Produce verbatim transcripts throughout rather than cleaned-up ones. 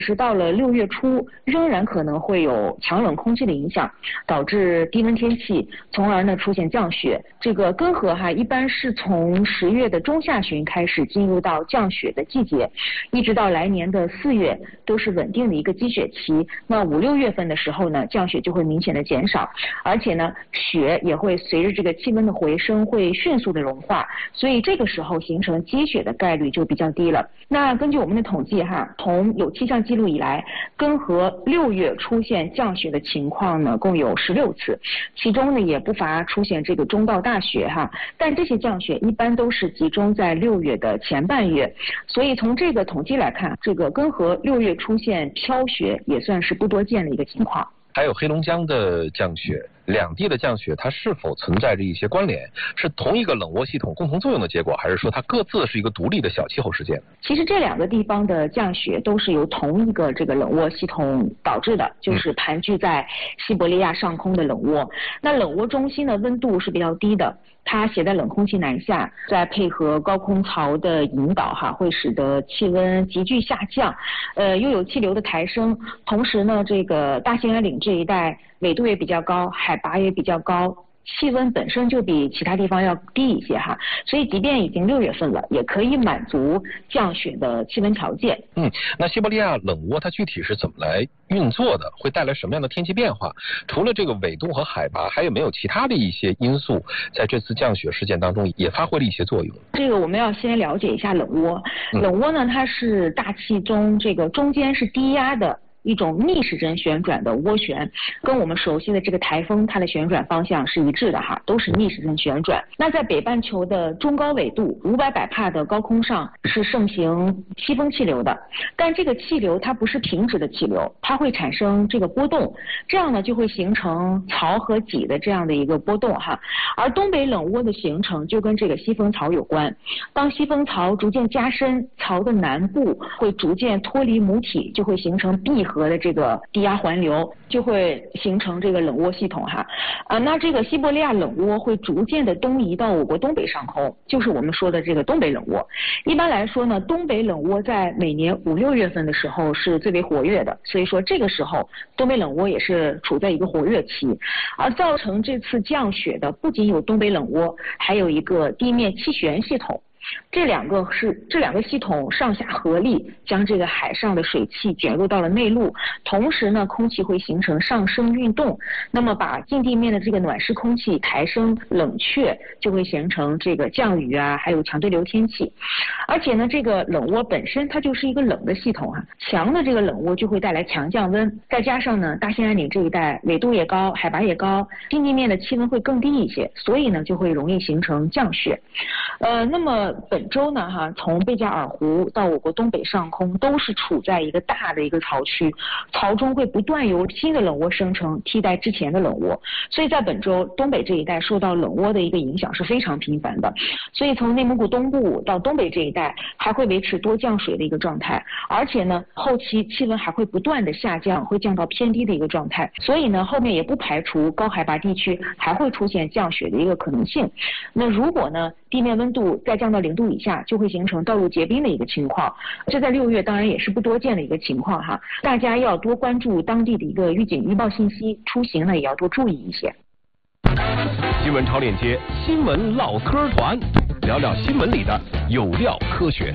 是到了六月初，仍然可能会有强冷空气的影响，导致低温天气，从而呢出现降雪。这个根河哈，一般是从十月的中下旬开始进入到降雪的季节，一直到来年的四月都是稳定的一个积雪期。那五六月份的时候呢，降雪就会明显的减少，而且呢，雪也会随着这个气温的回升，会迅速的融化，所以这个时候形成积雪的概率就比较低了。那根据我们的统计哈，从有气象记录以来，根河六月出现降雪的情况呢，共有十六次，其中呢也不乏出现这个中到大雪哈，但这些降雪一般都是集中在六月的前半月，所以从这个统计来看，这个根河六月出现飘雪也算是不多见的一个情况。 还有黑龙江的降雪，两地的降雪它是否存在着一些关联？是同一个冷涡系统共同作用的结果，还是说它各自是一个独立的小气候事件？ 其实这两个地方的降雪都是由同一个这个冷涡系统导致的，就是盘踞在西伯利亚上空的冷涡。那冷涡中心的温度是比较低的，它携带冷空气南下，再配合高空槽的引导哈，会使得气温急剧下降，呃，又有气流的抬升，同时呢，这个大兴安岭这一带纬度也比较高，海拔也比较高，气温本身就比其他地方要低一些哈，所以即便已经六月份了，也可以满足降雪的气温条件。 嗯，那西伯利亚冷涡它具体是怎么来运作的？会带来什么样的天气变化？除了这个纬度和海拔，还有没有其他的一些因素在这次降雪事件当中也发挥了一些作用？ 这个我们要先了解一下冷涡。冷涡呢，它是大气中这个中间是低压的一种逆时针旋转的涡旋，跟我们熟悉的这个台风它的旋转方向是一致的哈，都是逆时针旋转。那在北半球的中高纬度五百百帕的高空上是盛行西风气流的，但这个气流它不是平直的气流，它会产生这个波动，这样呢就会形成槽和脊的这样的一个波动哈。而东北冷涡的形成就跟这个西风槽有关，当西风槽逐渐加深，槽的南部会逐渐脱离母体，就会形成闭合和的这个低压环流，就会形成这个冷涡系统哈。啊，那这个西伯利亚冷涡会逐渐的东移到我国东北上空，就是我们说的这个东北冷涡。一般来说呢，东北冷涡在每年五六月份的时候是最为活跃的，所以说这个时候东北冷涡也是处在一个活跃期。而造成这次降雪的不仅有东北冷涡，还有一个地面气旋系统。这两个是这两个系统上下合力，将这个海上的水汽卷入到了内陆，同时呢，空气会形成上升运动，那么把近地面的这个暖湿空气抬升冷却，就会形成这个降雨啊，还有强对流天气。而且呢，这个冷涡本身它就是一个冷的系统啊，强的这个冷涡就会带来强降温，再加上呢，大兴安岭这一带纬度也高，海拔也高，近地面的气温会更低一些，所以呢，就会容易形成降雪。呃，那么本周呢，哈，从贝加尔湖到我国东北上空，都是处在一个大的一个槽区，槽中会不断有新的冷涡生成，替代之前的冷涡，所以在本周东北这一带受到冷涡的一个影响是非常频繁的，所以从内蒙古东部到东北这一带还会维持多降水的一个状态，而且呢，后期气温还会不断的下降，会降到偏低的一个状态，所以呢，后面也不排除高海拔地区还会出现降雪的一个可能性。那如果呢，地面温度再降到零度以下，就会形成道路结冰的一个情况，这在六月当然也是不多见的一个情况哈，大家要多关注当地的一个预警预报信息，出行呢也要多注意一些。 新闻超链接，新闻唠嗑团，聊聊新闻里的有料科学。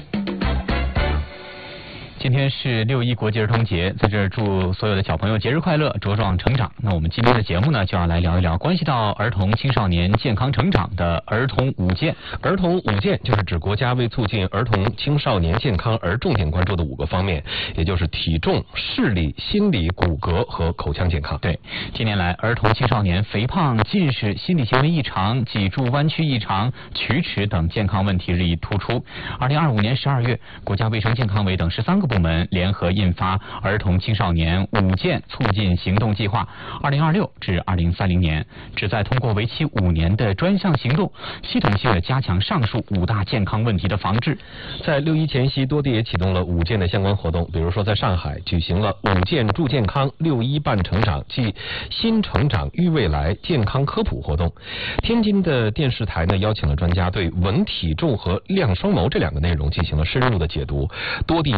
今天是六一国际儿童节，在这儿祝所有的小朋友节日快乐，茁壮成长。那我们今天的节目呢，就要来聊一聊关系到儿童青少年健康成长的儿童五健。 儿童五健就是指国家为促进儿童青少年健康而重点关注的五个方面，也就是体重、视力、心理、骨骼和口腔健康。 对，近年来儿童青少年肥胖、近视、心理行为异常、脊柱弯曲异常、龋齿等健康问题日益突出。二零二五年十二月，国家卫生健康委等十三个部门联合印发儿童青少年五健促进行动计划二零二六至二零三零年，旨在通过为期五年的专项行动，系统性的加强上述五大健康问题的防治。 在六一前夕，多地也启动了五健的相关活动，比如说在上海举行了五健助健康六一伴成长暨新成长育未来健康科普活动。天津的电视台呢，邀请了专家对稳体重和亮双眸这两个内容进行了深入的解读。多地医院还组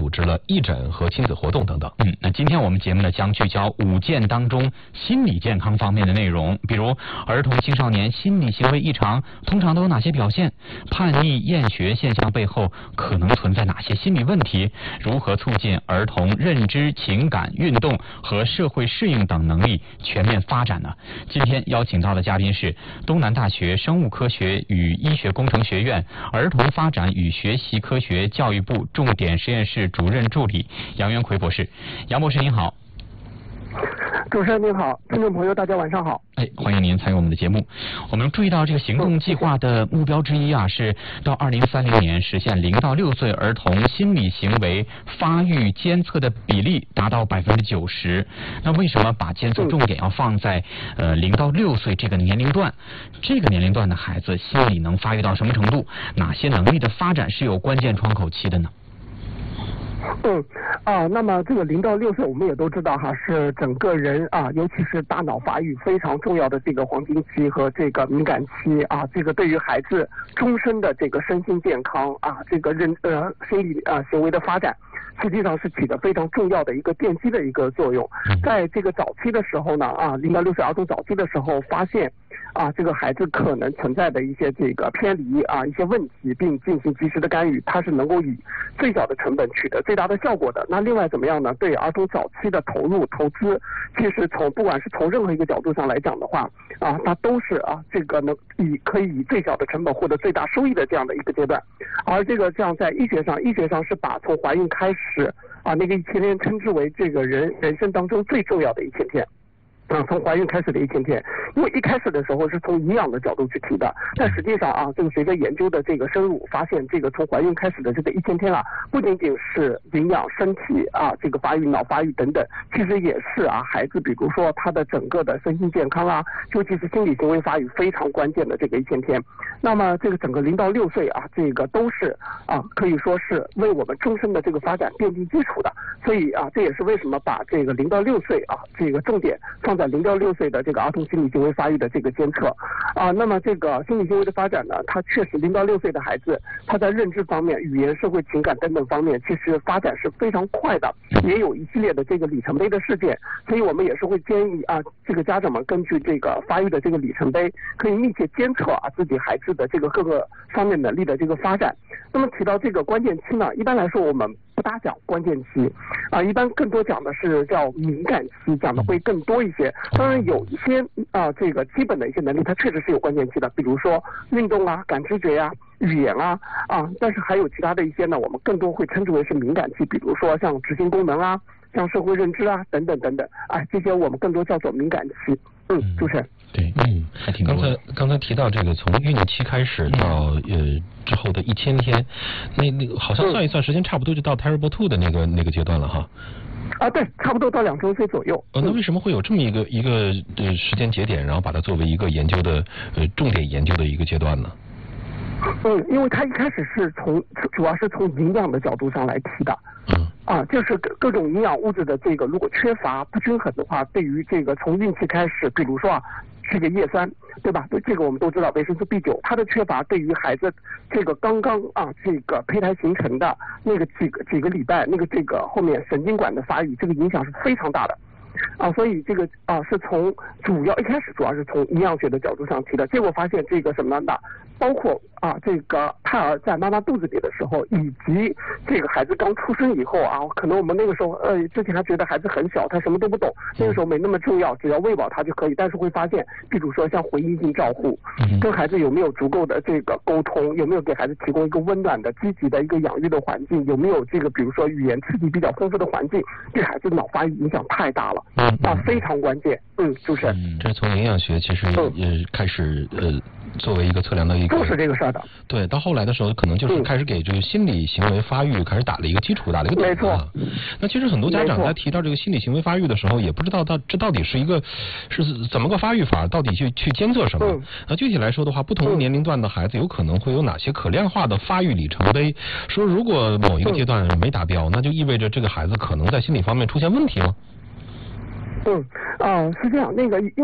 组织了义诊和亲子活动等等。 嗯，那今天我们节目呢将聚焦五健当中心理健康方面的内容，比如儿童青少年心理行为异常通常都有哪些表现，叛逆厌学现象背后可能存在哪些心理问题，如何促进儿童认知、情感、运动和社会适应等能力全面发展呢？今天邀请到的嘉宾是东南大学生物科学与医学工程学院儿童发展与学习科学教育部重点实验室主任助理杨元奎博士。杨博士您好。 主持人您好，听众朋友大家晚上好。 哎，欢迎您参与我们的节目。我们注意到这个行动计划的目标之一啊，是到二零三零年实现零到六岁儿童心理行为发育监测的比例达到百分之九十。那为什么把监测重点要放在呃零到六岁这个年龄段？这个年龄段的孩子心理能发育到什么程度？哪些能力的发展是有关键窗口期的呢？ 嗯啊，那么这个零到六岁，我们也都知道哈，是整个人啊，尤其是大脑发育非常重要的这个黄金期和这个敏感期啊，这个对于孩子终身的这个身心健康啊，这个人呃心理啊行为的发展，实际上是起着非常重要的一个奠基的一个作用。在这个早期的时候呢，啊，零到六岁儿童早期的时候发现。啊，这个孩子可能存在的一些这个偏离啊，一些问题，并进行及时的干预，它是能够以最小的成本取得最大的效果的。那另外怎么样呢？对儿童早期的投入投资，其实从不管是从任何一个角度上来讲的话，啊，它都是啊这个能以可以以最小的成本获得最大收益的这样的一个阶段。而这个这样在医学上，医学上是把从怀孕开始啊那个一千天称之为这个人人生当中最重要的一千天。啊，从怀孕开始的一千天，因为一开始的时候是从营养的角度去提的，但实际上啊，这个随着研究的这个深入，发现这个从怀孕开始的这个一千天啊，不仅仅是营养、身体啊，这个发育、脑发育等等，其实也是啊，孩子比如说他的整个的身心健康啊，尤其是心理行为发育非常关键的这个一千天。那么这个整个零到六岁啊，这个都是啊，可以说是为我们终身的这个发展奠定基础的。所以啊，这也是为什么把这个零到六岁啊，这个重点放在零到六岁的这个儿童心理行为发育的这个监测啊。那么这个心理行为的发展呢，它确实零到六岁的孩子，他在认知方面、语言、社会、情感等等方面，其实发展是非常快的，也有一系列的这个里程碑的事件。所以我们也是会建议啊，这个家长们根据这个发育的这个里程碑，可以密切监测啊自己孩子的这个各个方面能力的这个发展。那么提到这个关键期呢，一般来说我们不大讲关键期啊，一般更多讲的是叫敏感期，讲的会更多一些。当然有一些啊，这个基本的一些能力，它确实是有关键期的，比如说运动啊、感知觉呀、啊、语言啊啊，但是还有其他的一些呢，我们更多会称之为是敏感期，比如说像执行功能啊、像社会认知啊等等等等，哎，这些我们更多叫做敏感期。嗯，主持人。 对，嗯，还挺刚才刚才提到这个从孕期开始到呃之后的一千天，那那个好像算一算时间差不多就到 Terrible Two 的那个那个阶段了哈。 啊，对，差不多到两周岁左右。 呃，那为什么会有这么一个一个呃时间节点，然后把它作为一个研究的呃重点研究的一个阶段呢？ 嗯，因为它一开始是从主要是从营养的角度上来提的。嗯。啊，就是各各种营养物质的这个如果缺乏不均衡的话，对于这个从孕期开始，比如说啊，这个叶酸，对吧？对，这个我们都知道，维生素 B 九，它的缺乏对于孩子这个刚刚啊这个胚胎形成的那个几个几个礼拜，那个这个后面神经管的发育，这个影响是非常大的。啊，所以这个啊是从主要一开始主要是从营养学的角度上提的，结果发现这个什么呢？包括啊这个胎儿在妈妈肚子里的时候，以及这个孩子刚出生以后啊，可能我们那个时候呃之前还觉得孩子很小，他什么都不懂，那个时候没那么重要，只要喂饱他就可以。但是会发现，比如说像回应性照护，跟孩子有没有足够的这个沟通，有没有给孩子提供一个温暖的、积极的一个养育的环境，有没有这个比如说语言刺激比较丰富的环境，对孩子脑发育影响太大了。嗯，啊，非常关键。嗯，主持人。 嗯，这从营养学其实也开始呃作为一个测量的一个重视这个事儿的。 对，到后来的时候，可能就是开始给这个心理行为发育开始打了一个基础，打了一个没错。 那其实很多家长在提到这个心理行为发育的时候，也不知道到这到底是一个是怎么个发育法，到底去去监测什么。嗯。那具体来说的话，不同年龄段的孩子有可能会有哪些可量化的发育里程碑？说如果某一个阶段没达标，那就意味着这个孩子可能在心理方面出现问题吗？ 嗯啊，是这样，那个因为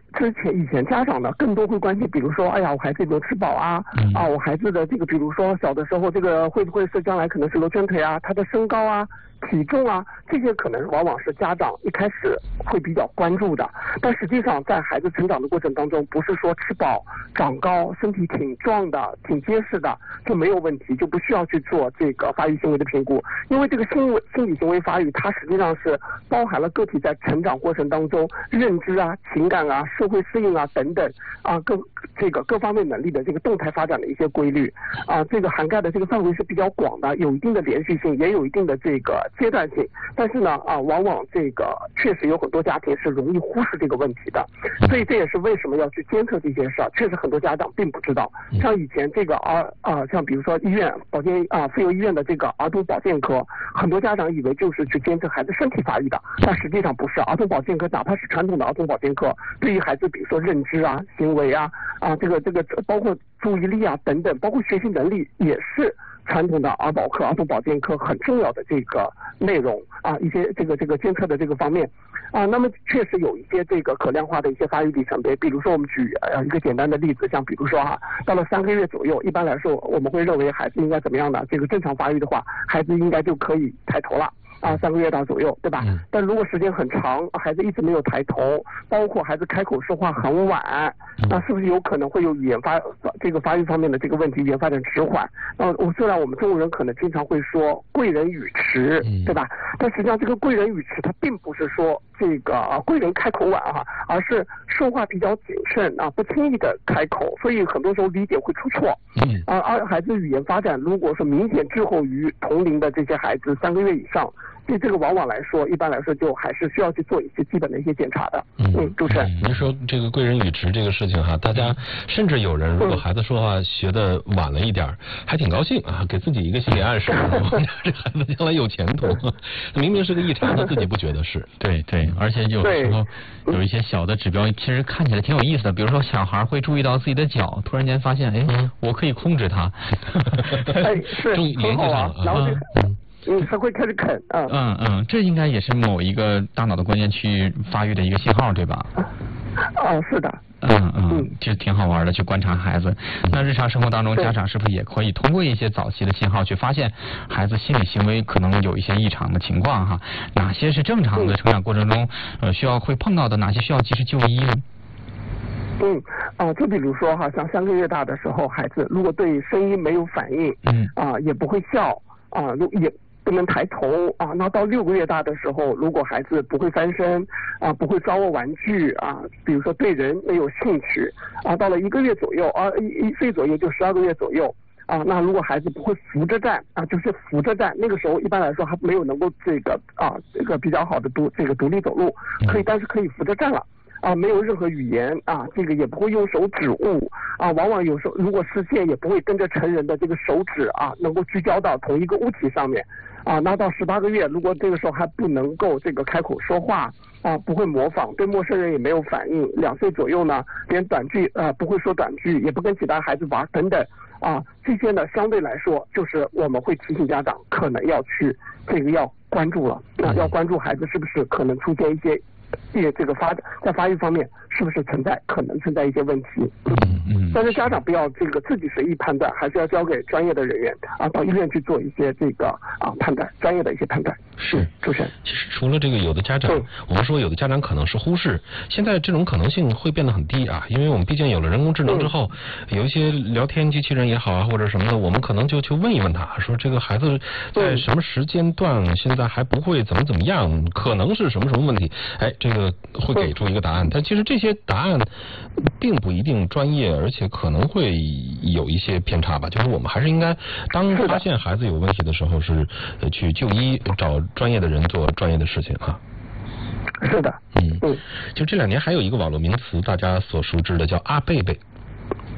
之前以前家长呢更多会关心，比如说，哎呀，我孩子有没有吃饱啊？嗯、啊，我孩子的这个，比如说小的时候，这个会不会是将来可能是罗圈腿啊？他的身高啊、体重啊，这些可能往往是家长一开始会比较关注的。但实际上，在孩子成长的过程当中，不是说吃饱、长高、身体挺壮的、挺结实的就没有问题，就不需要去做这个发育行为的评估。因为这个心理心理行为发育，它实际上是包含了个体在成长过程当中认知啊、情感啊、社会适应啊等等啊各这个各方面能力的这个动态发展的一些规律啊，这个涵盖的这个范围是比较广的，有一定的连续性，也有一定的这个阶段性。但是呢啊，往往这个确实有很多家庭是容易忽视这个问题的，所以这也是为什么要去监测这些事儿。确实很多家长并不知道，像以前这个儿啊，像比如说医院保健啊妇幼医院的这个儿童保健科，很多家长以为就是去监测孩子身体发育的，但实际上不是。儿童保健科哪怕是传统的儿童保健科，对于孩子比如说认知啊、行为啊啊这个这个包括注意力啊等等，包括学习能力，也是传统的儿保科、儿童保健科很重要的这个内容啊，一些这个这个监测的这个方面啊，那么确实有一些这个可量化的一些发育里程碑，比如说我们举呃一个简单的例子，像比如说哈、啊，到了三个月左右，一般来说我们会认为孩子应该怎么样呢？这个正常发育的话，孩子应该就可以抬头了。啊，三个月大左右，对吧？嗯、但如果时间很长，孩子一直没有抬头，包括孩子开口说话很晚，嗯、那是不是有可能会有语言发这个发育方面的这个问题，语言发展迟缓？呃，我虽然我们中国人可能经常会说贵人语迟，嗯、对吧？但实际上这个贵人语迟，它并不是说这个啊贵人开口晚哈、啊，而是说话比较谨慎啊，不轻易的开口，所以很多时候理解会出错。嗯。啊，而孩子语言发展如果说明显滞后于同龄的这些孩子三个月以上。对这个往往来说，一般来说就还是需要去做一些基本的一些检查的。嗯，嗯主持人， 您说这个贵人语迟这个事情哈，大家甚至有人如果孩子说话学的晚了一点，还挺高兴啊，给自己一个心理暗示，这孩子将来有前途。明明是个异常，他自己不觉得是。 对对，而且有的时候有一些小的指标，其实看起来挺有意思的，比如说小孩会注意到自己的脚，突然间发现，哎，嗯、我可以控制它。 哎，是， 终于联系上了。 然后这个。嗯嗯，他会开始啃啊。 嗯嗯，这应该也是某一个大脑的关键区域发育的一个信号，对吧？ 啊，是的。 嗯嗯，其实挺好玩的，去观察孩子。那日常生活当中，家长是不是也可以通过一些早期的信号去发现孩子心理行为可能有一些异常的情况哈？哪些是正常的成长过程中呃需要会碰到的，哪些需要及时就医呢？ 嗯啊，就比如说哈，像三个月大的时候，孩子如果对声音没有反应，嗯啊，也不会笑啊，如也。不能抬头啊，那到六个月大的时候，如果孩子不会翻身啊，不会抓握玩具啊，比如说对人没有兴趣啊，到了一个月左右啊，一一岁左右就十二个月左右啊，那如果孩子不会扶着站啊，就是扶着站，那个时候一般来说还没有能够这个啊这个比较好的独这个独立走路，可以但是可以扶着站了。啊，没有任何语言啊，这个也不会用手指物啊，往往有时候如果视线也不会跟着成人的这个手指啊，能够聚焦到同一个物体上面啊。那到十八个月，如果这个时候还不能够这个开口说话啊，不会模仿，对陌生人也没有反应，两岁左右呢，连短句啊不会说短句，也不跟其他孩子玩等等啊，这些呢相对来说就是我们会提醒家长可能要去这个要关注了，那要关注孩子是不是可能出现一些。也这个发在发育方面是不是存在可能存在一些问题？嗯嗯。但是家长不要这个自己随意判断，还是要交给专业的人员啊，到医院去做一些这个啊判断，专业的一些判断。 是， 主持人。 其实除了这个，有的家长，嗯、我们说有的家长可能是忽视，现在这种可能性会变得很低啊，因为我们毕竟有了人工智能之后，嗯、有一些聊天机器人也好啊，或者什么的，我们可能就去问一问他，说这个孩子在什么时间段现在还不会怎么怎么样，可能是什么什么问题？哎。这个会给出一个答案，但其实这些答案并不一定专业，而且可能会有一些偏差吧。就是我们还是应该，当发现孩子有问题的时候，是去就医，找专业的人做专业的事情哈。 是的， 嗯嗯，就这两年还有一个网络名词，大家所熟知的叫阿贝贝。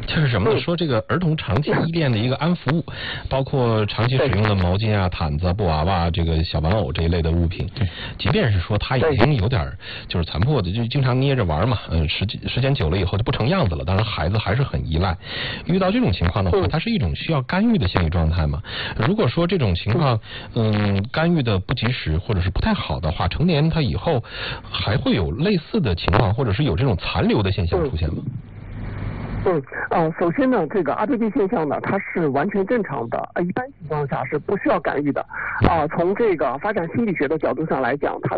就是什么呢？说这个儿童长期依恋的一个安抚物，包括长期使用的毛巾啊、毯子、布娃娃、这个小玩偶这一类的物品。即便是说他已经有点就是残破的，就经常捏着玩嘛，嗯，时时间久了以后就不成样子了。当然，孩子还是很依赖。遇到这种情况的话，它是一种需要干预的心理状态嘛。如果说这种情况，嗯，干预的不及时或者是不太好的话，成年他以后还会有类似的情况，或者是有这种残留的现象出现吗？ 嗯啊，首先呢，这个阿 P P 现象呢，它是完全正常的，啊，一般情况下是不需要干预的，啊，从这个发展心理学的角度上来讲，它